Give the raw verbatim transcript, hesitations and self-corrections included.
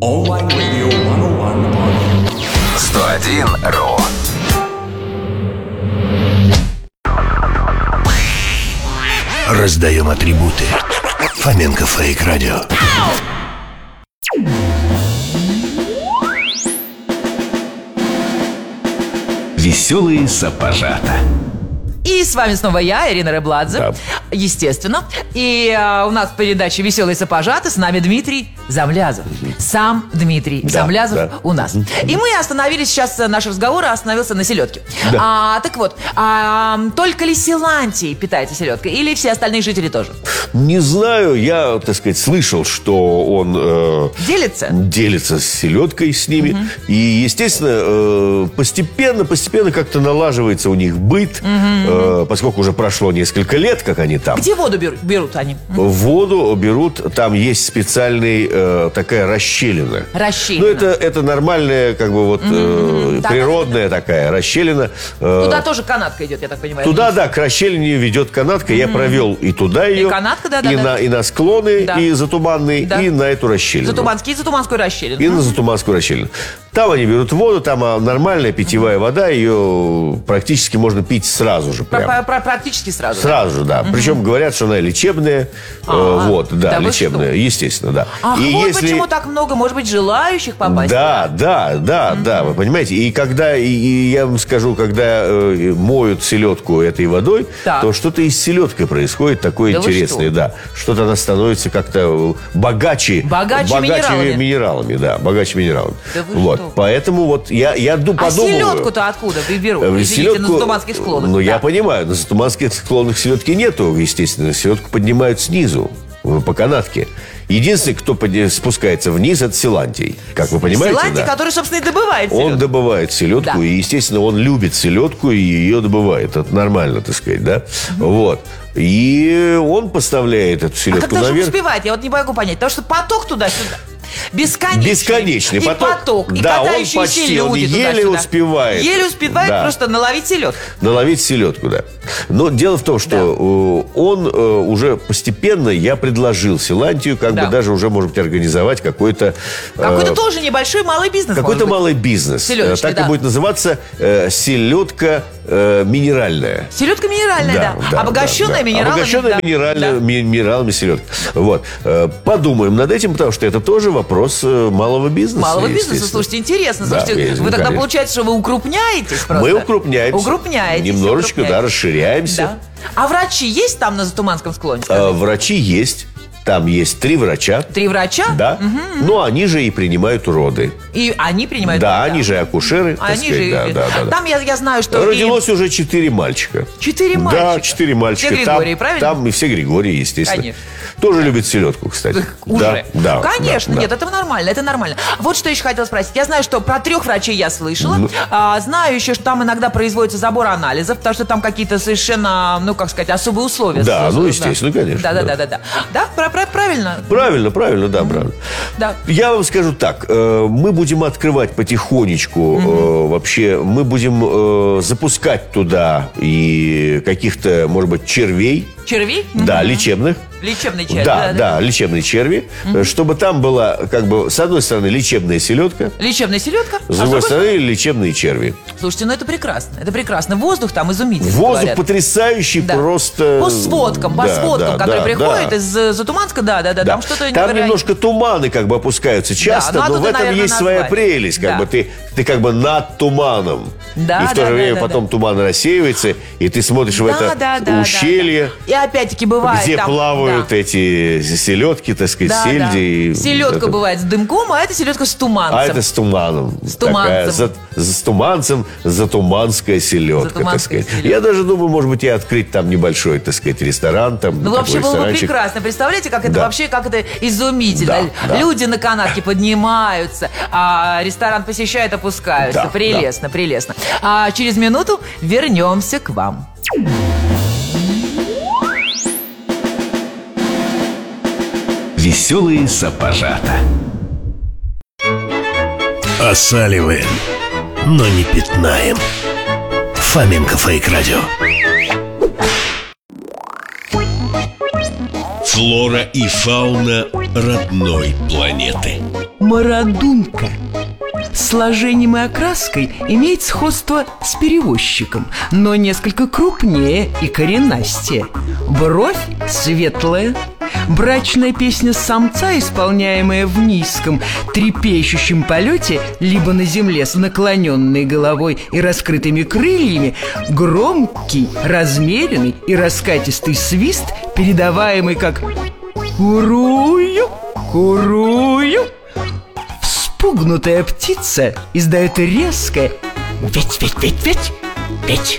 Онлайн радио сто один РУ. Раздаем атрибуты. Фоменко Фейк Радио. Веселые сапожата. И с вами снова я, Ирина Рыбладзе, да. Естественно. И а, у нас в передаче «Веселые сапожаты» с нами Дмитрий Замлязов. Сам Дмитрий да, Замлязов да. у нас. И мы остановились сейчас, наш разговор остановился на селедке. Да. А, так вот, а, только ли Силантий питается селедкой или все остальные жители тоже? Не знаю, я, так сказать, слышал, что он э, делится? делится с селедкой с ними. Угу. И, естественно, э, постепенно, постепенно как-то налаживается у них быт. Угу. Поскольку уже прошло несколько лет, как они там. Где воду берут, берут они? Воду берут, там есть специальная э, такая расщелина. Расщелина. Ну, это, это нормальная, как бы вот mm-hmm. э, природная так, такая расщелина. Туда тоже канатка идет, я так понимаю. Туда, да, к расщелине ведет канатка. Mm-hmm. Я провел и туда ее. И канатка, да, да. И, да, на, да. и на склоны, да. и затуманные, да. и на эту расщелину. Затуманский, и затуманскую расщелину. И mm-hmm. на затуманскую расщелину. Там они берут воду, там нормальная питьевая mm-hmm. вода, ее практически можно пить сразу же. Про- про- практически сразу. Сразу, да. да. Mm-hmm. Причем говорят, что она лечебная. А-а-а. Вот, да, да лечебная, естественно, да. Ах, и вот если... почему так много, может быть, желающих попасть. Да, да, да, mm-hmm. да, вы понимаете. И когда, и, и я вам скажу, когда э, моют селедку этой водой, так. то что-то и с селедкой происходит такое да интересное, что? да. Что-то она становится как-то богаче. Богаче, богаче минералами. минералами. Да, богаче минералами. Да вот, что? Поэтому вот я, я подумываю. А селедку-то откуда берут? Извините, селедку, на затуманских склонах. Ну, да. я понимаю, на затуманских склонах селедки нету, естественно. Селедку поднимают снизу, по канатке. Единственный, кто спускается вниз, это Силантий. Как вы понимаете, Силантий, да. который, собственно, и добывает селедку. Он добывает селедку, да. и, естественно, он любит селедку и ее добывает. Это нормально, так сказать, да? Mm-hmm. Вот. И он поставляет эту селедку а когда наверх. же он успевает? Я вот не могу понять. Потому что поток туда-сюда. Бесконечный. Бесконечный и поток. поток. И да, катающиеся он почти, он люди еле туда-сюда. успевает. Еле успевает да. просто наловить селедку. Наловить селедку, да. Но дело в том, что да. он уже постепенно, я предложил Силантию, как да. бы даже уже, может быть, организовать какой-то... Какой-то э, тоже небольшой малый бизнес. Какой-то малый бизнес. Селедочный, так да. и будет называться э, селедка э, минеральная. Селедка минеральная, да. да. да Обогащенная да, да. минералами. Обогащенная да. минеральными, да. минералами селедка. Вот. Э, подумаем над этим, потому что это тоже вопрос э, малого бизнеса. Малого бизнеса. Слушайте, интересно. Да, Слушайте, вы тогда конечно. получается, что вы укрупняетесь просто. Мы укрупняемся. Укрупняетесь. Немножечко, укрупняетесь. да, расширяемся. Да. А врачи есть там на Затуманском склоне? А, врачи есть. Там есть три врача. Три врача? Да. Угу. Но они же и принимают роды. И они принимают да, роды? Да, они же акушеры. Они сказать, же... Да, да, да, там я, я знаю, что... Родилось и... уже четыре мальчика. Четыре мальчика? Да, четыре мальчика. Все Григории, там, правильно? Там и все Григории, естественно. Конечно. Тоже любят селедку, кстати. Уже? Да, да, конечно, да, нет, да. это нормально, это нормально. Вот что еще хотела спросить. Я знаю, что про трех врачей я слышала. Ну... А, знаю еще, что там иногда производится забор анализов, потому что там какие-то совершенно, ну, как сказать, особые условия. Да, ну, естественно, да. конечно. Да, да, да, да, да. Да, про, про, правильно? Правильно, правильно, да, правильно. Да. Я вам скажу так, э, мы будем открывать потихонечку, mm-hmm. э, вообще, мы будем э, запускать туда и каких-то, может быть, червей. Червей? Да, mm-hmm. лечебных. Лечебные черви. Да, да, да, да. лечебные черви. Mm-hmm. Чтобы там была, как бы, с одной стороны, лечебная селедка. Лечебная селедка. С другой а стороны, стороны, лечебные черви. Слушайте, ну это прекрасно. Это прекрасно. Воздух там изумительный. Воздух говорят. потрясающий, да. просто... По сводкам, по да, сводкам, да, которые да, приходят да. из Затуманска, да, да, да, да. Там что-то Там невероятное. немножко туманы как бы опускаются часто, да, ну, но в этом наверное, есть назвали. своя прелесть. Как да. бы ты, ты как бы над туманом. Да, и в то да, же да, время да, потом да. туман рассеивается, и ты смотришь да, в это да, да, ущелье, да, да. И опять-таки бывает где там, плавают да. эти селедки, так сказать, да, сельди. Да. И селедка это... бывает с дымком, а это селедка с туманцем. А это с туманом. С туманцем. Такая, за, с туманцем затуманская селедка, затуманская так сказать. селедка. Я даже думаю, может быть, и открыть там небольшой, так сказать, ресторан. Там, ну, вообще было бы прекрасно. Представляете, как это да. вообще, как это изумительно. Да, да. Люди на канатке поднимаются, а ресторан посещают, опускаются. Да, прелестно, да. прелестно. А через минуту вернемся к вам. Веселые сапожата. Осаливаем, но не пятнаем. Фоменко Фейк Радио. Флора и фауна родной планеты. Марадунка. Сложением и окраской имеет сходство с перевозчиком, но несколько крупнее и коренастее. Бровь светлая. Брачная песня самца, исполняемая в низком, трепещущем полете, либо на земле с наклоненной головой и раскрытыми крыльями, громкий, размеренный и раскатистый свист, передаваемый как «курую, курую». Вспугнутая птица издает резкое «ведь-ведь-ведь-ведь», «ведь».